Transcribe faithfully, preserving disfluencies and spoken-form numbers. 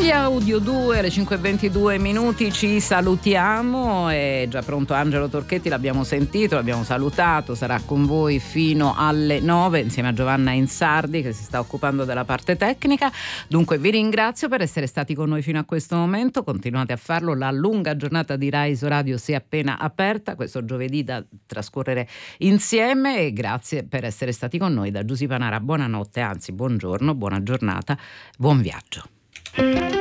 Dagli Audio due alle cinque e ventidue minuti ci salutiamo. È già pronto Angelo Torchetti, l'abbiamo sentito, l'abbiamo salutato, sarà con voi fino alle nove insieme a Giovanna Insardi che si sta occupando della parte tecnica. Dunque vi ringrazio per essere stati con noi fino a questo momento, continuate a farlo, la lunga giornata di Rai Radio si è appena aperta, questo giovedì da trascorrere insieme, e grazie per essere stati con noi da Giusy Panara. Buonanotte, anzi buongiorno, buona giornata, buon viaggio.